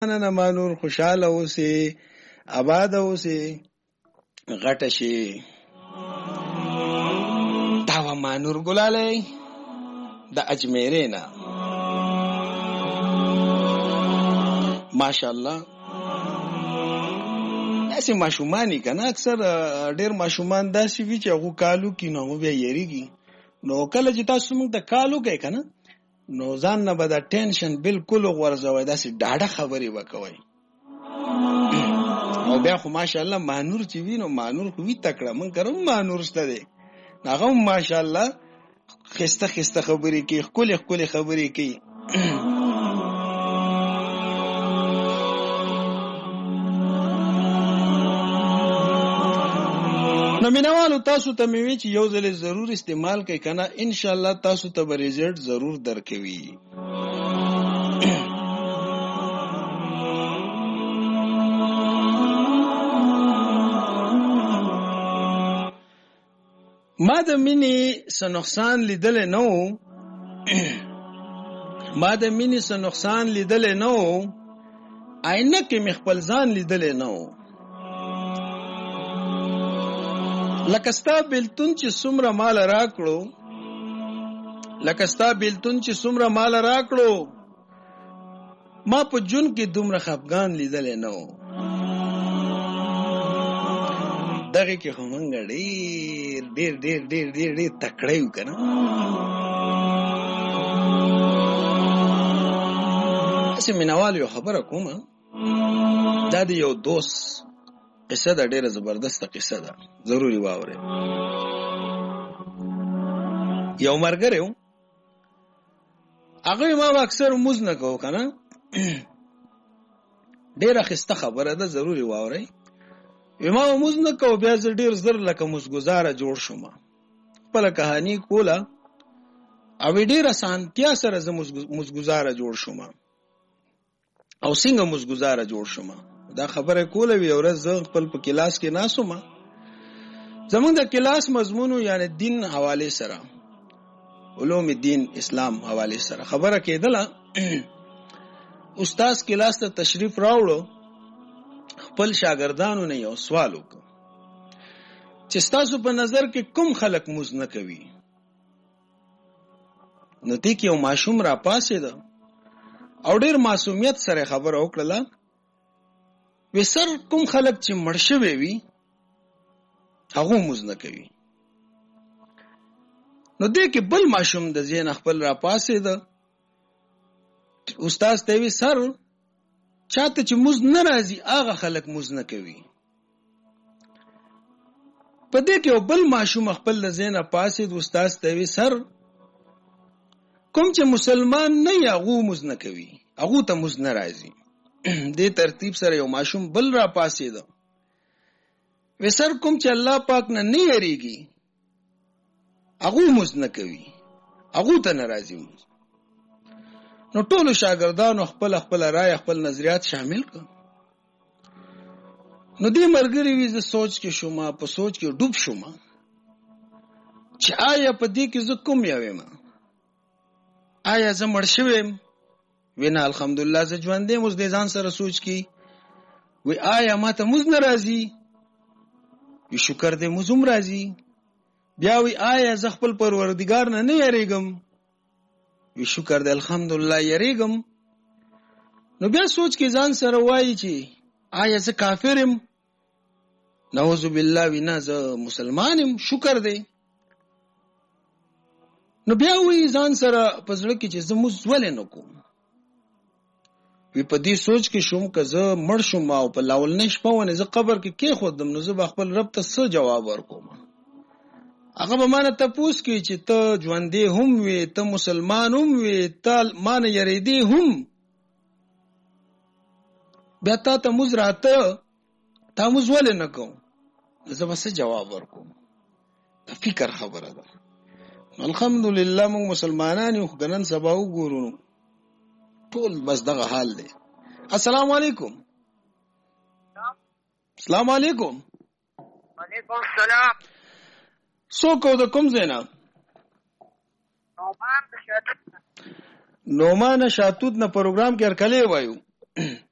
نه مانور خوشاله اوسې آباد اوسې غټه شي. دا و مانور ګلالی د اجمیرې نه ماشاءالله. داسې ماشومانی که نه اکثر ډېر ماشومان داسې وي چې هغو کالو کې نو هغو بیا یېرېږي. نو کله چې تاسو موږ ته کال وکئ که نه نو ځان نه به دا ټینشن بلکل وغورځوئ، داسې ډاډه خبرې به کوئ. او بیا خو ماشاءالله مانور چې وي نو مانور خو وي تکړه. موږ کره هم مانور شته دی، هغه هم ماشاءالله ښایسته ښایسته خبرې کوي، ښکلې ښکلې خبرې کوي. نو مینوالو تاسو ته مې وی چې یو ځل ضرور استعمال کوي که نه انشاءالله تاسو ته به ریزلټ ضرور درکوي. ما د مینې څه نقصان لیدلی نه و، ما د مینې څه نقصان لیدلی نه و، آینه کې مې خپل ځان لیدلی نه و. لکه ستا بیلتون چې څومره مال راکړو، لکه ستا بیلتون چې څومره مال راکړو، ما په جون کې دومره خفګان لیدلی نه و. دغه کې خو موږ ډېر ډېر ډېر ډېر ډېر ډېر تکړه یو که نه. هسې مینهوال یو خبره کومه، دا د یو دوست قصه ده، ډېره زبردسته قصه ده، ضروري واورئ. یو ملګری و، هغه ما به اکثر مونځ نه کوو که نه، ډېره ښایسته خبره ده، ضروري واورئ. ما به مونځ نه کوو، بیا زه ډېر زر لکه مزګزاره جوړ شوم، خپله کهاني کوله او ډېره اسانتیا سره زه مزګزاره جوړ شوم. او څنګه مزګزاره جوړ شوم دا خبره کوله. وی ورځ زه خپل په کلاس کې ناست وم، زمونږ د کلاس مضمونو یعنی دین حواله سره، علوم دین اسلام حواله سره خبره کېدله. استاد کلاس ته تشریف راوړو، خپل شاګردانو نه یو سوال وکړ چې ستاسو په نظر کې کوم خلک مونځ نه کوي؟ نو دې کې یو ماشوم را پاسېده او ډېر معصومیت سره خبره وکړله. وی سر کوم خلک چې مړ شوي وي هغه مونځ نه کوي. نو دې کې بل ماشوم د ذهن خپل را پاسېده، استاد ته وی سر چاته چې مونځ نه راځي هغه خلک مونځ نه کوي. په دې کې یو بل ماشوم خپل د ذهن پاسېد، استاد ته وی سر کوم چې مسلمان نه وي هغه مونځ نه کوي، هغه ته مونځ نه راځي. دې ترتیب سره یو ماشوم بل را پاسېده، وی سر کوم چې الله پاک نه نه یریږي هغه مونځ نه کوي، هغه ته نه راځي. نو ټولو شاګردانو خپل خپل رائے خپل نظریات شامل کړ. نو دې ملګري وی زه سوچ کې شوم، په سوچ کې ډوب شوم چې آیا په دې کې زه کوم یو یم؟ آیا زه مړ شوی یم؟ وینا الحمدلله زه ژوند یم. اوس دې ځان سره سوچ کې وی آیا ما ته مونځ نه راځي؟ وی شکر دې مونځ هم راځي. بیا وی آیا زه خپل پروردګار نه نه یریږم؟ وی شکر دې الحمدلله یریږم. نو بیا سوچ کې ځان سره وایي چې آیا زه کافر یم؟ نعوذ بالله. وینا زه مسلمان یم، شکر دې. نو بیا وی ځان سره په زړه کې چې زه مونځ ولې نه کوم؟ وی په دې سوچ کې شوم که زه مړ شوم او په لاولنۍ شپه ونه زه قبر کې کېښودم نو زه به خپل رب ته څه جواب ورکوم؟ هغه به مانه تپوس کوي چې ته ژوندی هم وې، ته مسلمان هم وې، ته مانه یریدې هم، بیا تا ته مونځ راته، تا مونځ ولې نه کوم؟ زه به څه جواب ورکوم؟ د فکر خبره ده. الحمدلله موږ مسلمانان یو، خو نن سبا وګورو ټول بس دغه حال دی. السلام علیکم. السلام علیکم. وعلیکم السلام. څوک او د کوم ځای نه؟ نومان شاتوت نه پروګرام کې هرکلی وایو.